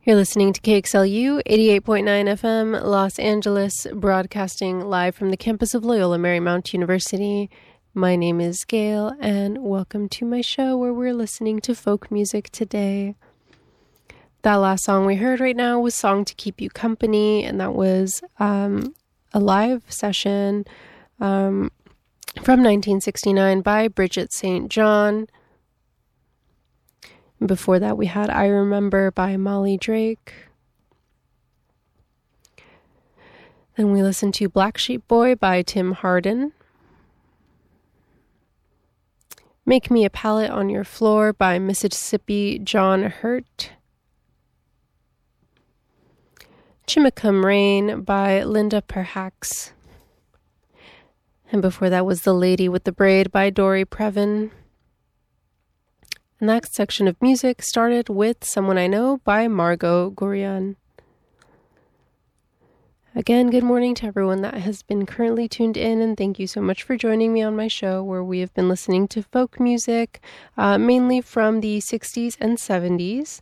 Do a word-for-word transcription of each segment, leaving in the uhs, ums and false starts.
You're listening to K X L U eighty-eight point nine F M, Los Angeles, broadcasting live from the campus of Loyola Marymount University. My name is Gail, and welcome to my show where we're listening to folk music today. That last song we heard right now was Song to Keep You Company, and that was um, a live session um, from nineteen sixty-nine by Bridget Saint John. Before that, we had I Remember by Molly Drake. Then we listened to Black Sheep Boy by Tim Hardin. Make Me a Pallet on Your Floor by Mississippi John Hurt. Chimicum Rain by Linda Perhacs. And before that was The Lady with the Braid by Dory Previn. And that section of music started with Someone I Know by Margot Gorian. Again, good morning to everyone that has been currently tuned in, and thank you so much for joining me on my show where we have been listening to folk music, uh, mainly from the sixties and seventies.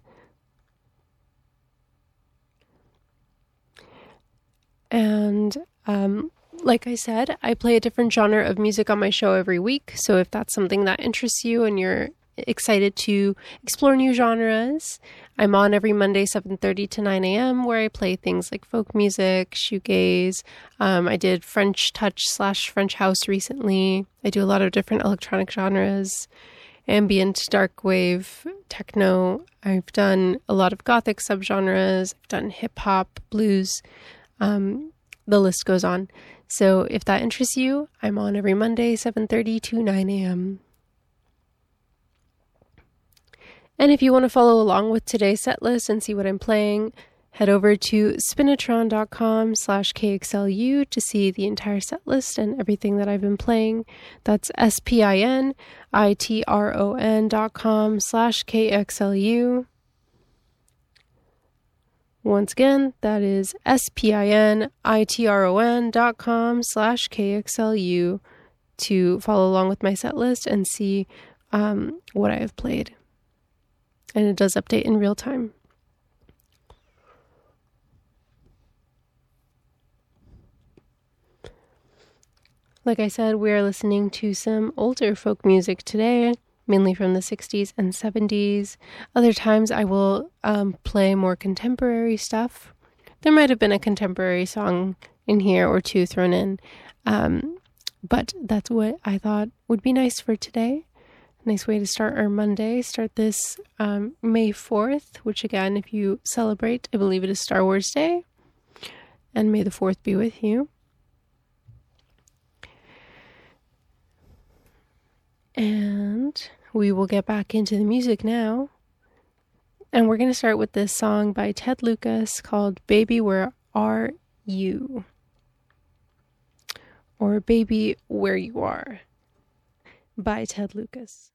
And um, like I said, I play a different genre of music on my show every week, so if that's something that interests you and you're excited to explore new genres, I'm on every Monday, seven thirty to nine a.m., where I play things like folk music, shoegaze. Um, I did French touch slash French house recently. I do a lot of different electronic genres, ambient, dark wave, techno. I've done a lot of gothic subgenres. I've done hip hop, blues. Um, the list goes on. So if that interests you, I'm on every Monday, seven thirty to nine a.m. And if you want to follow along with today's set list and see what I'm playing, head over to spinatron.com slash KXLU to see the entire set list and everything that I've been playing. That's S-P-I-N-I-T-R-O-N dot com slash KXLU. Once again, that is S-P-I-N-I-T-R-O-N dot com slash KXLU to follow along with my set list and see um, what I have played. And it does update in real time. Like I said, we are listening to some older folk music today, mainly from the sixties and seventies. Other times I will um, play more contemporary stuff. There might have been a contemporary song in here or two thrown in, um, but that's what I thought would be nice for today. Nice way to start our Monday. Start this um, May fourth, which again, if you celebrate, I believe it is Star Wars Day. And may the fourth be with you. And we will get back into the music now. And we're going to start with this song by Ted Lucas called Baby, Where Are You? Or Baby, Where You Are by Ted Lucas.